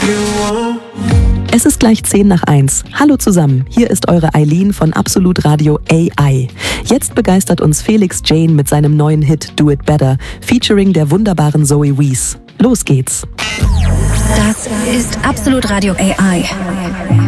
Es ist gleich 10 nach 1. Hallo zusammen, hier ist eure Eileen von Absolut Radio AI. Jetzt begeistert uns Felix Jane mit seinem neuen Hit Do It Better, featuring der wunderbaren Zoe Wees. Los geht's. Das ist Absolut Radio AI.